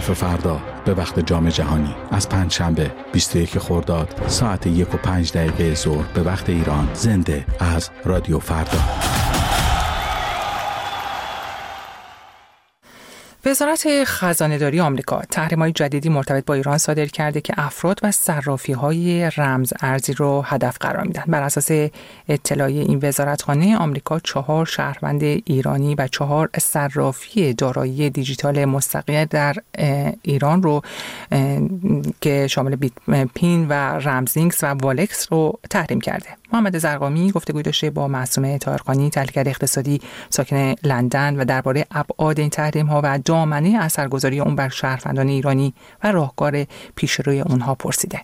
صبح فردا به وقت جام جهانی از پنجشنبه 21 خرداد ساعت 1:05 ظهر به وقت ایران، زنده از رادیو فردا. وزارت خزانه‌داری آمریکا تحریم‌های جدیدی مرتبط با ایران صادر کرده که افراد و صرافی‌های رمز ارزی رو هدف قرار میدن. بر اساس اطلاعیه این وزارتخانه، آمریکا 4 شهروند ایرانی و 4 صرافی دارایی دیجیتال مستقر در ایران رو که شامل بیت پین و رمزینکس و والکس رو تحریم کرده. محمد زرقامی گفتگوی داشته با معصومه طاهرخانی، تحلیلگر اقتصادی ساکن لندن، و درباره ابعاد این تحریم‌ها و دامنه اثرگذاری اون بر شهروندان ایرانی و راهکار پیشروی اونها پرسیده.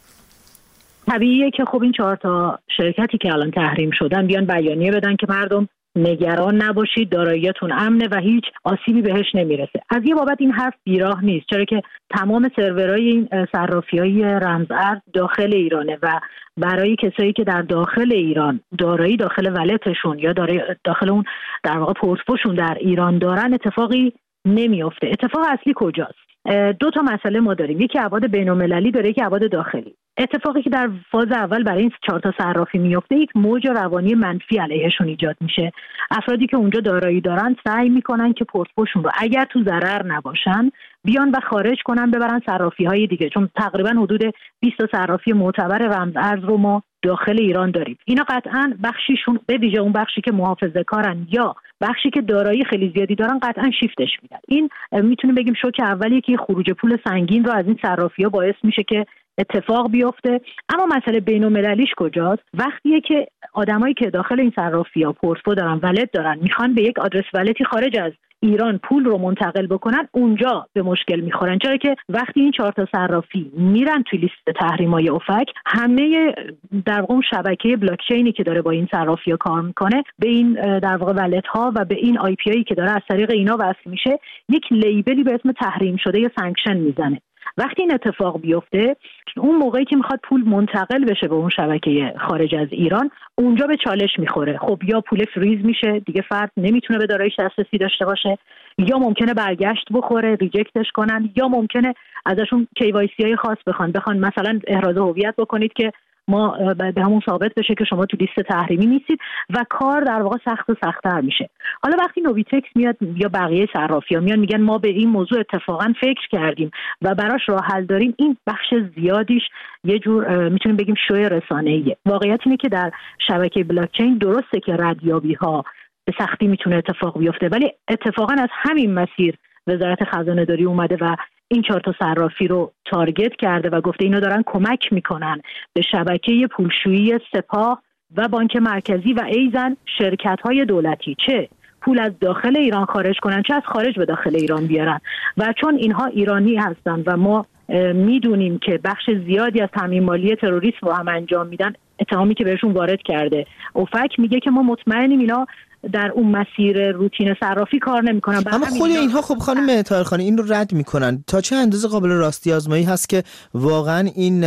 طبیعیه که خب این 4 تا شرکتی که الان تحریم شدن بیان بیانیه بدن که مردم نگران نباشید، داراییتون امنه و هیچ آسیبی بهش نمیرسه. از یه بابت این حرف بیراه نیست، چرا که تمام سرورهای این صرافی‌های رمز ارز داخل ایرانه و برای کسایی که در داخل ایران دارایی داخل ولتشون یا داخل اون در واقع پورتفوشون در ایران دارن اتفاقی نمیفته. اتفاق اصلی کجاست؟ 2 تا مسئله ما داریم، یکی ابعاد بین‌المللی داره، یکی ابعاد داخلی. اتفاقی که در فاز اول برای این 4 تا صرافی میفته، یک موج روانی منفی علیهشون ایجاد میشه. افرادی که اونجا دارایی دارن سعی میکنن که پورتفوشون رو اگر تو ضرر نباشن بیان و خارج کنن ببرن صرافی‌های دیگه، چون تقریبا حدود 20 تا صرافی معتبر رمز ارز رو ما داخل ایران داریم. اینا قطعاً بخشیشون به ویژه اون بخشی که محافظه‌کارن یا بخشی که دارایی خیلی زیادی دارن قطعاً شیفتش میدن. این میتونیم بگیم شوک اولیه که خروج پول سنگین رو از این صرافی‌ها باعث میشه که اتفاق بیفته. اما مسئله بین‌المللیش کجاست؟ وقتیه که آدمایی که داخل این صرافی‌ها پورتفو دارن، ولت دارن، میخوان به یک آدرس ولتی خارج از ایران پول رو منتقل بکنن، اونجا به مشکل میخورن، چرا که وقتی این 4 تا صرافی میرن توی لیست تحریم‌های اوفک، همه در واقع شبکه بلاک چینی که داره با این صرافی‌ها کار میکنه به این در واقع ولت ها و به این آی پی آی که داره از طریق اینا وصل میشه یک لیبلی به اسم تحریم شده یا سانکشن میزنه. وقتی این اتفاق بیفته، اون موقعی که میخواد پول منتقل بشه به اون شبکه خارج از ایران، اونجا به چالش میخوره. خب یا پول فریز میشه، دیگه فرد نمیتونه به داراییش دسترسی داشته باشه، یا ممکنه برگشت بخوره، ریجکتش کنن، یا ممکنه ازشون KYC های خاص بخوان مثلا احراز هویت بکنید که ما به همون ثابت بشه که شما تو لیست تحریمی نیستید و کار در واقع سخت و سخت‌تر میشه. حالا وقتی نویتکس میاد یا بقیه صرافی‌ها میان میگن ما به این موضوع اتفاقا فکر کردیم و براش راه حل داریم، این بخش زیادیش یه جور میتونیم بگیم شوی رسانه‌ایه. واقعیت اینه که در شبکه بلاک چین درسته که ردیابی‌ها به سختی میتونه اتفاق بیفته، ولی اتفاقا از همین مسیر وزارت خزانه‌داری اومده و این 4 تا صرافی رو تارگت کرده و گفته اینا دارن کمک میکنن به شبکه پولشویی سپاه و بانک مرکزی و ایزن شرکت‌های دولتی، چه پول از داخل ایران خارج کنن چه از خارج به داخل ایران بیارن. و چون اینها ایرانی هستن و ما میدونیم که بخش زیادی از تامین مالی تروریسم رو هم انجام میدن، اتهامی که بهشون وارد کرده اوفک میگه که ما مطمئنیم اینا در اون مسیر روتین صرافی کار نمی‌کنن. اما خود اینها خب خانم طاهرخانی این رو رد می‌کنن. تا چه اندازه قابل راستی آزمایی هست که واقعا این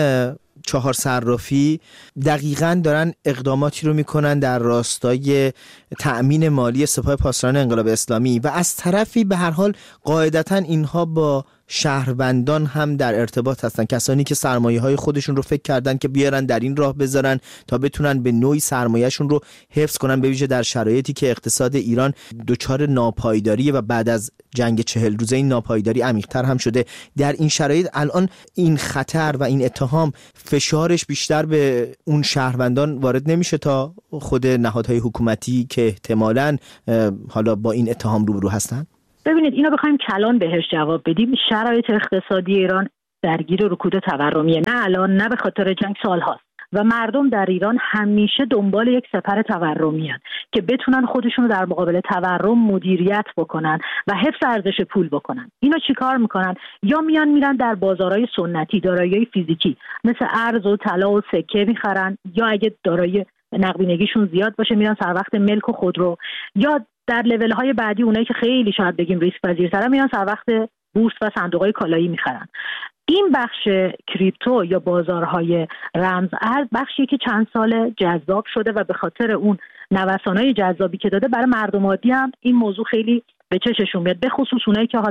4 صرافی دقیقاً دارن اقداماتی رو میکنن در راستای تأمین مالی سپاه پاسداران انقلاب اسلامی و از طرفی به هر حال قاعدتاً اینها با شهروندان هم در ارتباط هستن، کسانی که سرمایه‌های خودشون رو فکر کردن که بیارن در این راه بذارن تا بتونن به نوعی سرمایه‌شون رو حفظ کنن، به ویژه در شرایطی که اقتصاد ایران دچار ناپایداریه و بعد از جنگ 40 روزه این ناپایداری عمیق‌تر هم شده. در این شرایط الان این خطر و این اتهام فشارش بیشتر به اون شهروندان وارد نمیشه تا خود نهادهای حکومتی که احتمالاً حالا با این اتهام روبرو هستن؟ ببینید اینو بخوایم کلان بهش جواب بدیم، شرایط اقتصادی ایران درگیر رکود تورمیه، نه الان نه به خاطر جنگ، سالهاست و مردم در ایران همیشه دنبال یک سپر تورمی هستند که بتونن خودشون رو در مقابل تورم مدیریت بکنن و حفظ ارزش پول بکنن. اینا چیکار میکنن؟ یا میرن در بازارهای سنتی دارایی فیزیکی مثل ارز و طلا و سکه میخرن، یا اگه دارایی نقدینگیشون زیاد باشه میرن سر وقت ملک و خودرو، یا در لول های بعدی اونایی که خیلی شاید بگیم ریسک پذیرترن میرن سر وقت بورس و صندوق‌های کالایی میخرن. این بخش کریپتو یا بازارهای رمز ارز بخشی که چند سال جذاب شده و به خاطر اون نوسانای جذابی که داده برای مردم عادی هم این موضوع خیلی به چششون میاد، به خصوص اونایی که حالا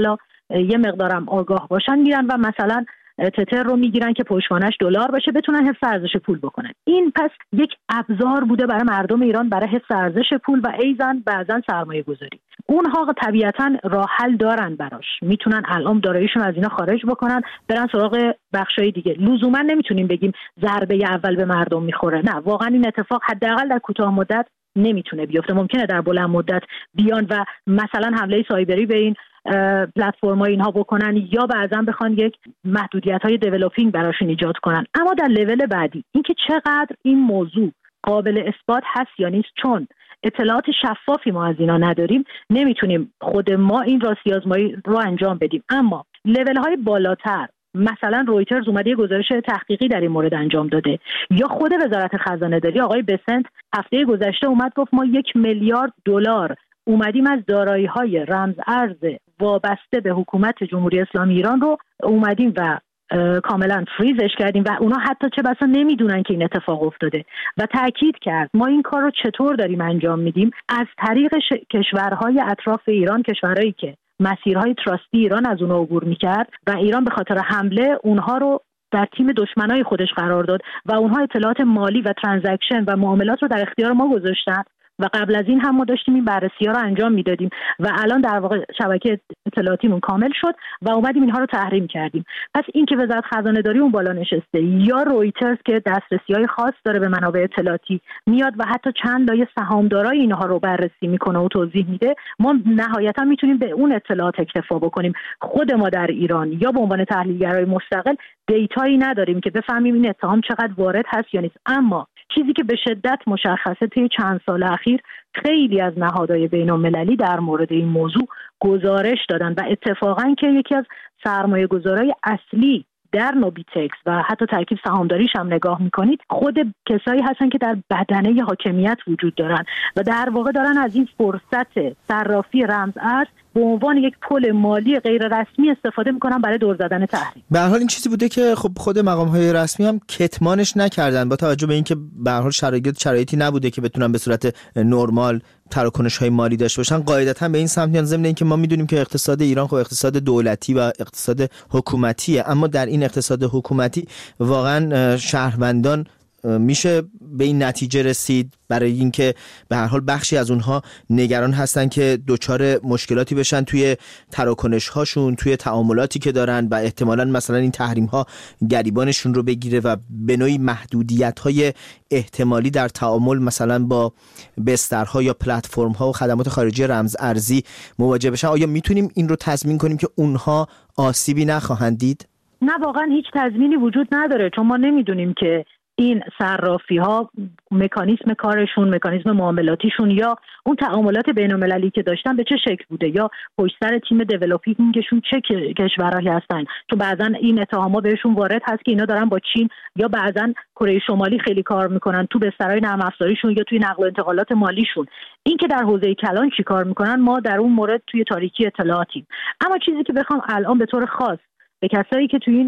یه مقدارم آگاه باشن میرن و مثلا تتر رو میگیرن که پشتوانش دلار باشه بتونن حفظ ارزش پول بکنن. این پس یک ابزار بوده برای مردم ایران برای حفظ ارزش پول و ایزن بعضن سرمایه گذاری. اونها طبیعتاً راه حل دارن براش، میتونن الان داراییشون از اینا خارج بکنن برن سراغ بخشای دیگه. لزوما نمیتونیم بگیم ضربه اول به مردم میخوره، نه واقعا این اتفاق حداقل در کوتاه مدت نمیتونه بیفته. ممکنه در بلند مدت بیان و مثلا حمله سایبری به این پلتفرم‌ها اینها بکنن یا بعضا بخوان یک محدودیت‌های دیولپینگ براشون ایجاد کنن. اما در لول بعدی اینکه چقدر این موضوع قابل اثبات هست یا نیست، چون اطلاعات شفافی ما از اینا نداریم، نمیتونیم خود ما این راستی آزمایی رو انجام بدیم. اما لول‌های بالاتر، مثلا رویترز اومده یه گزارش تحقیقی در این مورد انجام داده، یا خود وزارت خزانه داری آقای بسنت هفته گذشته اومد گفت ما 1 میلیارد دلار اومدیم از دارایی‌های رمز ارز وابسته به حکومت جمهوری اسلامی ایران رو اومدیم و کاملا فریزش کردیم و اونا حتی چه بسا نمیدونن که این اتفاق افتاده. و تاکید کرد ما این کار رو چطور داریم انجام میدیم؟ از طریق کشورهای اطراف ایران، کشورهایی که مسیرهای تراستی ایران از اونها عبور میکرد و ایران به خاطر حمله اونها رو در تیم دشمنای خودش قرار داد و اونها اطلاعات مالی و ترانزکشن و معاملات رو در اختیار ما گذاشتن و قبل از این هم ما داشتیم این بررسی‌ها رو انجام میدادیم و الان در واقع شبکه اطلاعاتیمون کامل شد و اومدیم اینها رو تحریم کردیم. پس این که وزارت خزانه داری اون بالا نشسته یا رویترز که دسترسی‌های خاص داره به منابع اطلاعاتی میاد و حتی چند لایه سهامدارای اینها رو بررسی میکنه و توضیح میده، ما نهایتا میتونیم به اون اطلاعات اکتفا بکنیم. خود ما در ایران یا به عنوان تحلیلگرای مستقل دیتایی نداریم که بفهمیم این اتهام چقدر وارد هست یا نیست. اما چیزی که به شدت مشخصه طی چند سال اخیر خیلی از نهادهای بین‌المللی در مورد این موضوع گزارش دادن و اتفاقاً که یکی از سرمایه‌گذارای اصلی در نوبیتکس و حتی ترکیب سهامداریش هم نگاه میکنید خود کسایی هستن که در بدنه حاکمیت وجود دارن و در واقع دارن از این فرصت صرافی رمز ارز به عنوان یک پل مالی غیر رسمی استفاده میکنن برای دور زدن تحریم. به هر حال این چیزی بوده که خب خود مقام‌های رسمی هم کتمانش نکردن با توجه به اینکه به هر حال شرایطی نبوده که بتونن به صورت نرمال تراکنش‌های مالی داشته باشن. قاعدتاً به این سمت میان، ضمن اینکه ما میدونیم که اقتصاد ایران خب اقتصاد دولتی و اقتصاد حکومتیه، اما در این اقتصاد حکومتی واقعاً شهروندان میشه به این نتیجه رسید برای اینکه به هر حال بخشی از اونها نگران هستن که دچار مشکلاتی بشن توی تراکنش هاشون، توی تعاملاتی که دارن و احتمالاً مثلا این تحریم ها گریبانشون رو بگیره و به نوعی محدودیت های احتمالی در تعامل مثلا با بسترها یا پلتفرم ها و خدمات خارجی رمز ارزی مواجه بشن. آیا میتونیم این رو تضمین کنیم که اونها آسیبی نخواهند دید؟ نه، واقعا هیچ تضمینی وجود نداره، چون ما نمیدونیم که این صرافی ها مکانیزم کارشون، مکانیزم معاملاتیشون یا اون تعاملات بین‌المللی که داشتن به چه شکل بوده، یا پشت سر تیم دیولپینگشون چه کشورهایی هستن. چون بعضا این اتهامات بهشون وارد هست که اینا دارن با چین یا بعضا کره شمالی خیلی کار میکنن تو بسترهای نرم افزاریشون یا توی نقل و انتقالات مالیشون. این که در حوزه کلان چی کار میکنن ما در اون مورد توی تاریکی اطلاعاتیم. اما چیزی که بخوام الان به طور خاص به کسایی که توی این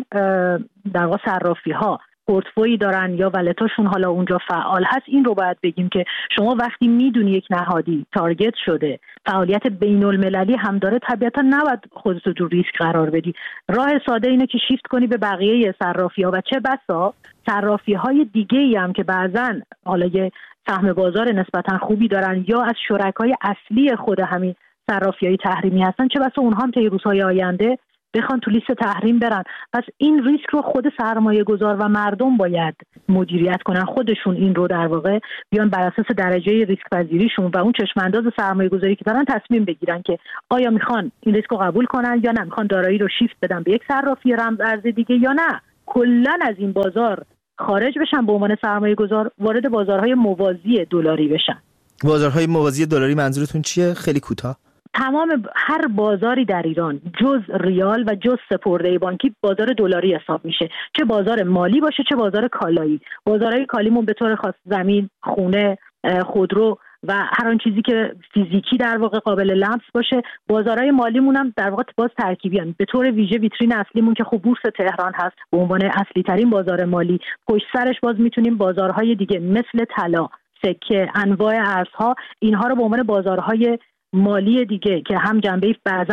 در واقع صرافی ها پورتفوی دارن یا ولتاشون حالا اونجا فعال هست، این رو باید بگیم که شما وقتی میدونی یک نهادی تارگت شده، فعالیت بین المللی هم داره، طبیعتا نباید خودتو تو ریسک قرار بدی. راه ساده اینه که شیفت کنی به بقیه صرافی‌ها و چه بسا صرافی‌های دیگه‌ای هم که بعضن حالا یه سهم بازار نسبتا خوبی دارن یا از شرکای اصلی خود همین صرافی‌های تحریمی هستن، چه بسا اونها هم طی روزهای آینده بخوان تو لیست تحریم برن. پس این ریسک رو خود سرمایه گذار و مردم باید مدیریت کنن، خودشون این رو در واقع بیان بر اساس درجه ریسک پذیریشون و اون چشم انداز سرمایه گذاری که دارن تصمیم بگیرن که آیا میخوان این ریسک رو قبول کنن یا نه، میخوان دارایی رو شیفت بدن به یک صرافی رمز ارز دیگه یا نه کلا از این بازار خارج بشن، به عنوان سرمایه گذار وارد بازارهای موازی دلاری بشن. بازارهای موازی دلاری منظورتون چیه؟ خیلی کوتاه. تمام هر بازاری در ایران جز ریال و جز سپرده بانکی بازار دلاری حساب میشه، چه بازار مالی باشه چه بازار کالایی. بازارهای کالیمون به طور خاص زمین، خونه، خودرو و هر آن چیزی که فیزیکی در واقع قابل لمس باشه. بازارهای مالیمون هم در واقع باز ترکیبی هستند. به طور ویژه ویترین اصلیمون که خب بورس تهران هست به عنوان اصلی ترین بازار مالی، پشت سرش باز میتونیم بازارهای دیگه مثل طلا، سکه، انواع ارزها، اینها رو به عنوان بازارهای مالی دیگه که هم جنبه بعضن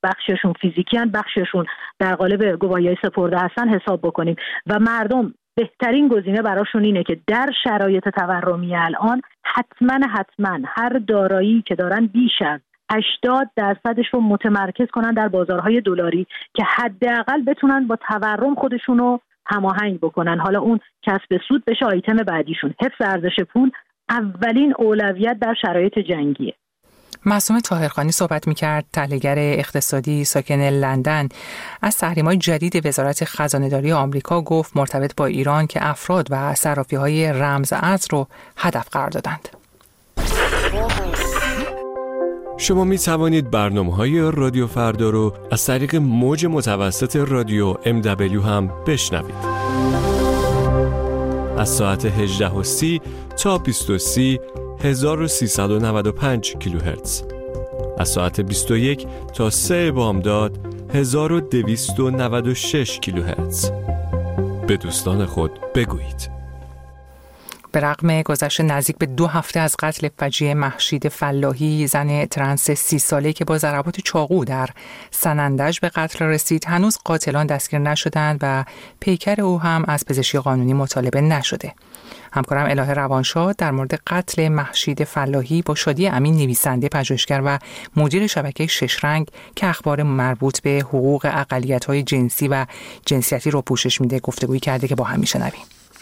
بخششون فیزیکی هن، بخششون در قالب گواهی‌های سپرده هستن حساب بکنیم و مردم بهترین گزینه براشون اینه که در شرایط تورمی الان حتما هر دارایی که دارن بیش از 80% رو متمرکز کنن در بازارهای دلاری که حداقل بتونن با تورم خودشون رو هماهنگ بکنن. حالا اون کسب سود بشه آیتم بعدیشون. حفظ ارزش پول اولین اولویت در شرایط جنگیه. معصومه طاهرخانی صحبت می‌کرد، تحلیلگر اقتصادی ساکن لندن، از تحریم‌های جدید وزارت خزانه‌داری آمریکا گفت مرتبط با ایران که افراد و صرافی‌های رمز ارز رو هدف قرار دادند. شما می توانید برنامه‌های رادیو فردا رو از طریق موج متوسط رادیو MW هم بشنوید. از ساعت 18:30 تا 20:30 1395 کیلوهرتز. از ساعت 21 تا 3 بامداد 1296 کیلوهرتز. به دوستان خود بگویید. به رغم گذشت نزدیک به 2 هفته از قتل فجیع مهشید فلاحی، زن ترنس 30 ساله که با ضربات چاقو در سنندج به قتل رسید، هنوز قاتلان دستگیر نشدند و پیکر او هم از پزشکی قانونی مطالبه نشده. همکارم الهه روانشاد در مورد قتل مهشید فلاحی با شادی امین، نویسنده، پژوهشگر و مدیر شبکه 6 رنگ که اخبار مربوط به حقوق اقلیت‌های جنسی و جنسیتی رو پوشش میده، گفتگویی کرده که با هم میشنویم.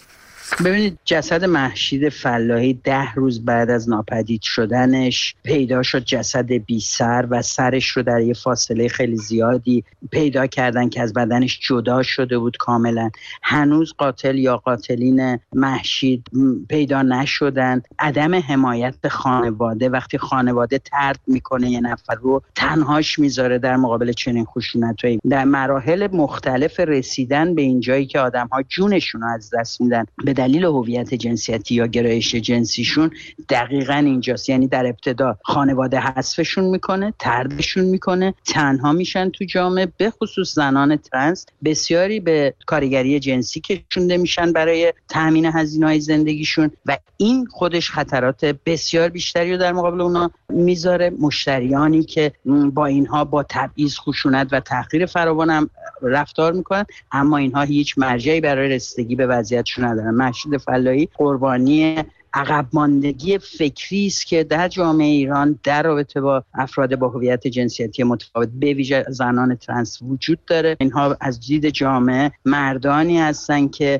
ببینید، جسد مهشید فلاحی 10 روز بعد از ناپدید شدنش پیدا شد. جسد بی سر و سرش رو در یه فاصله خیلی زیادی پیدا کردن که از بدنش جدا شده بود کاملا. هنوز قاتل یا قاتلین مهشید پیدا نشدن. عدم حمایت خانواده، وقتی خانواده طرد میکنه یه نفر رو، تنهاش میذاره در مقابل چنین خشونتایی، در مراحل مختلف رسیدن به این جایی که آدم‌ها جونشون رو از دست میدن به دلیل هویت جنسیتی یا گرایش جنسیشون، دقیقاً اینجاست. یعنی در ابتدا خانواده حذفشون میکنه، طردشون میکنه، تنها میشن تو جامعه. به خصوص زنان ترنس بسیاری به کارگری جنسی کشونده میشن برای تامین هزینه‌های زندگیشون و این خودش خطرات بسیار بیشتری رو در مقابل اونا میذاره. مشتریانی که با اینها با تبعیض، خشونت و تحقیر فراوان هم رفتار میکنن، اما اینها هیچ مرجعی برای رسیدگی به وضعیتشون ندارن. مهشید فلاحی قربانی عقب ماندگی فکری است که در جامعه ایران در رابطه با افراد با هویت جنسیتی متفاوت، به ویژه زنان ترنس، وجود داره. اینها از دید جامعه مردانی هستن که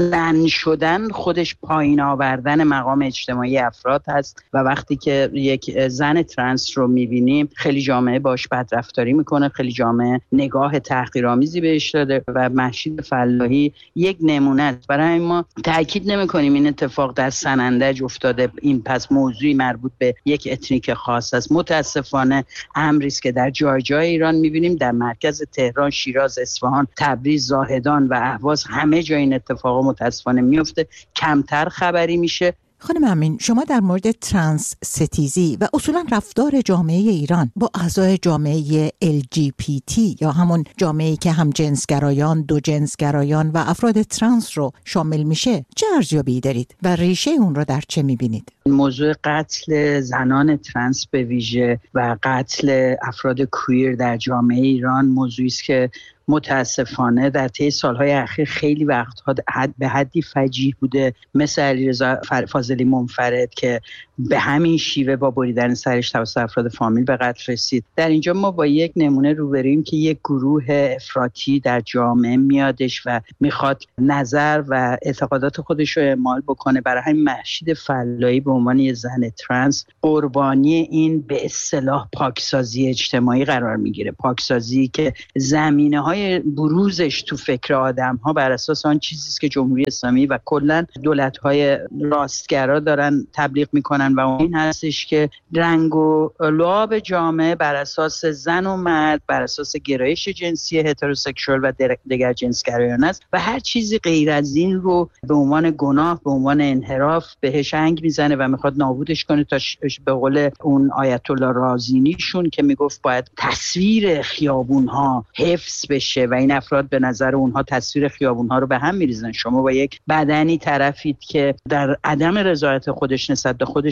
زن شدن خودش پایین آوردن مقام اجتماعی افراد هست و وقتی که یک زن ترنس رو می‌بینیم خیلی جامعه باش بدرفتاری میکنه، خیلی جامعه نگاه تحقیرآمیزی بهش داده و مهشید فلاحی یک نمونه است. برای ما تاکید نمی‌کنیم این اتفاق در سنندج افتاده، این پس موضوعی مربوط به یک اتنیک خاص است. متاسفانه امری است که در جای جای ایران می‌بینیم، در مرکز تهران، شیراز، اصفهان، تبریز، زاهدان و اهواز، همه جای این اتفاقا متاسفانه میفته. کمتر خبری میشه. خانم امین، شما در مورد ترنس ستیزی و اصولا رفتار جامعه ایران با اعضای جامعه LGBT یا همون جامعه‌ای که هم جنسگرایان، دو جنسگرایان و افراد ترنس رو شامل میشه چه ارزیابی دارید و ریشه اون رو در چه میبینید؟ موضوع قتل زنان ترنس به ویژه و قتل افراد کویر در جامعه ایران موضوعی است که متاسفانه در طی سالهای اخیر خیلی وقتها به حدی فجیع بوده، مثل علیرضا فاضلی منفرد که به همین شیوه با بریدن سرش توسط افراد فامیل به قتل رسید. در اینجا ما با یک نمونه روبرویم که یک گروه افراطی در جامعه میادش و میخواد نظر و اعتقادات خودش رو اعمال بکنه. برای همین مهشید فلاحی به عنوان یک زن ترنس قربانی این به اصطلاح پاکسازی اجتماعی قرار میگیره. پاکسازی که زمینه‌های بروزش تو فکر آدم‌ها بر اساس آن چیزی است که جمهوری اسلامی و کلاً دولت‌های راستگرا دارن تبلیغ میکنن و این هستش که رنگ و لعاب جامعه بر اساس زن و مرد، بر اساس گرایش جنسی هتروسکشوال و دیگر جنسگرایان است و هر چیزی غیر از این رو به عنوان گناه، به عنوان انحراف بهش انگ میزنه و میخواد نابودش کنه تا به قول اون آیت الله رازینیشون که میگفت باید تصویر خیابون‌ها حفظ بشه و این افراد به نظر اونها تصویر خیابون‌ها رو به هم می‌ریزن. شما با یک بدنی طرفید که در عدم رضایت خودش نسبت به خودش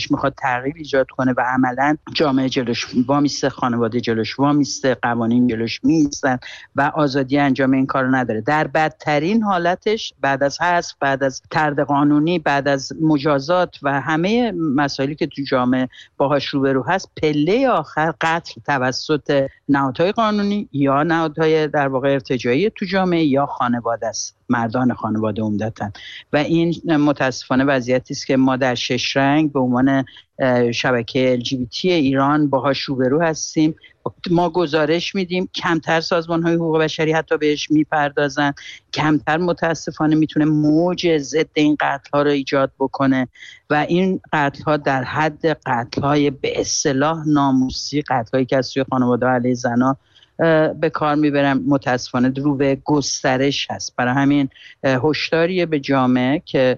خودش میخواد تغییر ایجاد کنه و عملا جامعه جلوش وامیسته، خانواده جلوش وامیسته، قوانین جلوش میستن و آزادی انجام این کارو نداره. در بدترین حالتش بعد از حذف، بعد از طرد قانونی، بعد از مجازات و همه مسائلی که تو جامعه باهاش روبرو هست، پله آخر قتل توسط نهادهای قانونی یا نهادهای در واقع ارتجاعی تو جامعه یا خانواده است، مردان خانواده عمدتاً. و این متاسفانه وضعیتی است که ما در 6 رنگ به عنوان شبکه LGBT ایران باهاش روبرو هستیم. ما گزارش میدیم، کمتر سازمان‌های حقوق بشری حتی بهش میپردازن، کمتر متاسفانه میتونه موج ضد این قتل‌ها رو ایجاد بکنه و این قتل‌ها در حد قتل‌های به اصطلاح ناموسی، قتل‌هایی که از سوی خانواده علیه زن‌ها به کار میبرم، متاسفانه رو به گسترش هست. برای همین هشداریه به جامعه که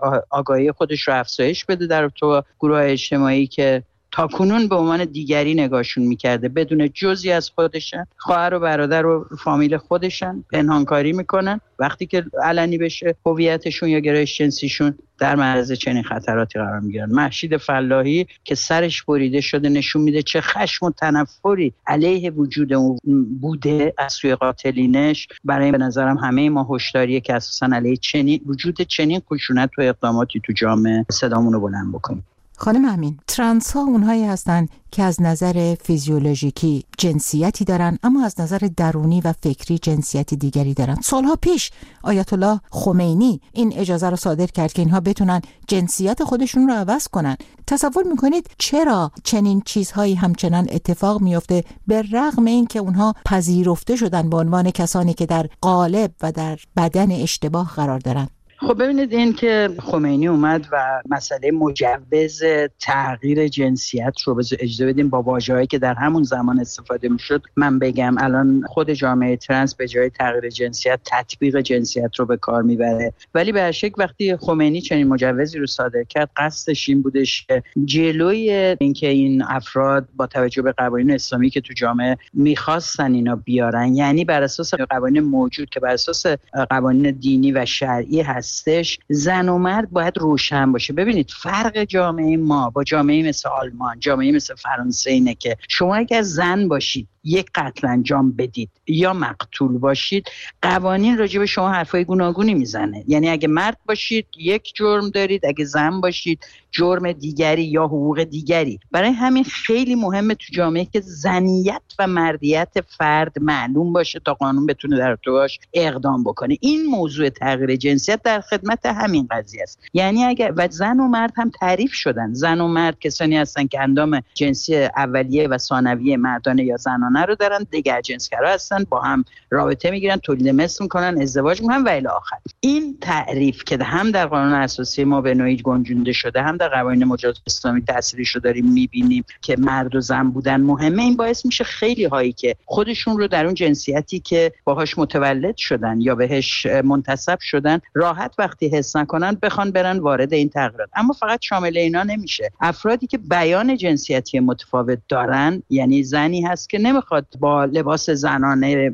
آگاهی خودش رو افزایش بده در تو گروه اجتماعی که تاکنون به عنوان دیگری نگاهشون میکرده، بدون جزئی از خودشن، خواهر و برادر و فامیل خودشن، پنهانکاری میکنن. وقتی که علنی بشه هویتشون یا گرایش جنسیشون، در معرض چنین خطراتی قرار میگیرن. مهشید فلاحی که سرش بریده شده نشون میده چه خشم و تنفری علیه وجود اون بوده از سوی قاتلینش. برای به نظرم همه ما هشداریه که اساساً علیه وجود چنین خشونت و اقداماتی تو جامعه صدامون رو بلند بکنیم. خانم امین، ترنس ها اونهایی هستند که از نظر فیزیولوژیکی جنسیتی دارن اما از نظر درونی و فکری جنسیتی دیگری دارن. سالها پیش آیت الله خمینی این اجازه رو صادر کرد که اینها بتونن جنسیت خودشون رو عوض کنن. تصور میکنید چرا چنین چیزهایی همچنان اتفاق میفته به رغم اینکه اونها پذیرفته شدن به عنوان کسانی که در قالب و در بدن اشتباه قرار دارن؟ خب ببینید، این که خمینی اومد و مسئله مجوز تغییر جنسیت رو اجازه بدیم با واژه‌هایی که در همون زمان استفاده میشد، من بگم الان خود جامعه ترنس به جای تغییر جنسیت تطبیق جنسیت رو به کار میبره. ولی به هر شکل وقتی خمینی چنین مجوزی رو صادر کرد، قصدش این بودش که جلوی اینکه این افراد با توجه به قوانین اسلامی که تو جامعه میخواستن اینا بیارن، یعنی بر اساس قوانین موجود که بر اساس قوانین دینی و شرعی هست، زن و مرد باید روشن باشه. ببینید فرق جامعه ما با جامعه مثل آلمان، جامعه مثل فرانسه اینه که شما اگر زن باشید یک قتل انجام بدید یا مقتول باشید، قوانین راجع به شما حرفای گوناگونی میزنه. یعنی اگه مرد باشید یک جرم دارید، اگه زن باشید جرم دیگری یا حقوق دیگری. برای همین خیلی مهمه تو جامعه که زنیت و مردیت فرد معلوم باشه تا قانون بتونه در ارتباطش اقدام بکنه. این موضوع تغییر جنسیت در خدمت همین قضیه است. یعنی اگر و زن و مرد هم تعریف شدن. زن و مرد کسانی هستن که اندام جنسی اولیه و ثانویه مردانه یا زنانه رو دارن، دیگر جنسگرا هستن، با هم رابطه میگیرن، تولید مثل میکنن، ازدواج میکنن و الی آخر. این تعریف که هم در قانون اساسی ما به نوعی گنجونده شده، هم در قوانین مجاز اسلامی تأثیرش رو داریم میبینیم که مرد و زن بودن مهمه. این باعث میشه خیلی هایی که خودشون رو در اون جنسیتی که باهاش متولد شدن یا بهش منتسب شدن راحت وقتی حس نکنن بخوان برن وارد این تغییرات. اما فقط شامل اینا نمیشه. افرادی که بیان جنسیتی متفاوت دارن، یعنی زنی هست که نمیخواد با لباس زنانه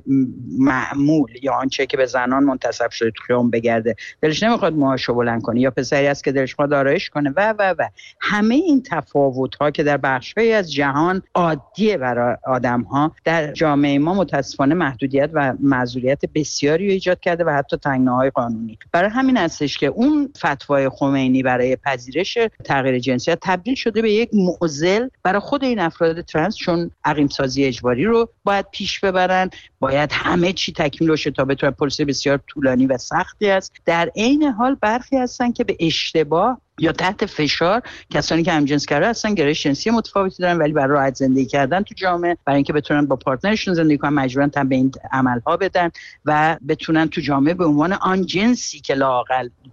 معمول یا آنچه که به زنان منتسب شده تو خیابون بگرده، دلش نمیخواد موهاشو بلند کنه، یا پسری هست که دلش میخواد آرایش کنه و همه این تفاوت‌ها که در بخش‌هایی از جهان عادیه برای آدم‌ها، در جامعه ما متأسفانه محدودیت و معذوریت بسیاری ایجاد کرده و حتی تنگناهای قانونی. برای همین هستش که اون فتوای خمینی برای پذیرش تغییر جنسیت تبدیل شده به یک معضل برای خود این افراد ترنس، چون عقیم سازی اجباری رو باید پیش ببرن، باید همه چی تکمیل بشه تا بتونن. پروسه بسیار طولانی و سختی است. در عین حال برخی هستن که به اشتباه یا تحت فشار، کسانی که همجنسگرا هستن، گرایش جنسی متفاوتی دارن، ولی برای راحت زندگی کردن تو جامعه، برای اینکه بتونن با پارتنرشون زندگی کنن، مجبورن تن به این عمل‌ها بدن و بتونن تو جامعه به عنوان آن جنسی که لااقل